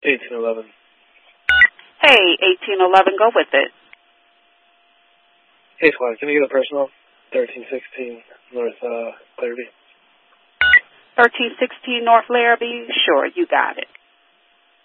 1811. Hey, 1811, go with it. Hey, Squad, can you get a personal? 1316 North Larrabee. 1316 North Larrabee? Sure, you got it.